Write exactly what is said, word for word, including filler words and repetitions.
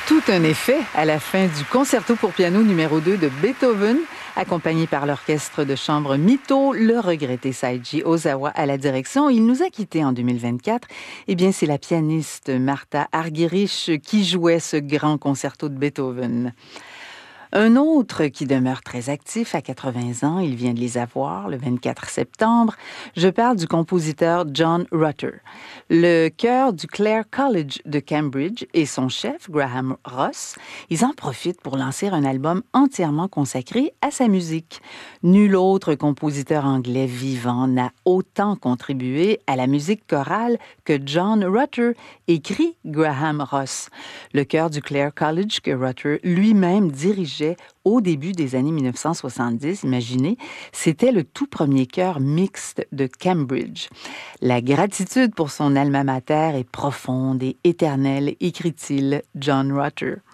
Tout un effet à la fin du concerto pour piano numéro deux de Beethoven, accompagné par l'orchestre de chambre Mito, le regretté Seiji Ozawa à la direction. Il nous a quittés en deux mille vingt-quatre. Eh bien, c'est la pianiste Martha Argerich qui jouait ce grand concerto de Beethoven. Un autre qui demeure très actif à quatre-vingts ans, il vient de les avoir le vingt-quatre septembre. Je parle du compositeur John Rutter. Le chœur du Clare College de Cambridge et son chef, Graham Ross, ils en profitent pour lancer un album entièrement consacré à sa musique. Nul autre compositeur anglais vivant n'a autant contribué à la musique chorale que John Rutter, écrit Graham Ross. Le chœur du Clare College que Rutter lui-même dirigeait au début des années mille neuf cent soixante-dix, imaginez, c'était le tout premier chœur mixte de Cambridge. La gratitude pour son alma mater est profonde et éternelle, écrit-il John Rutter.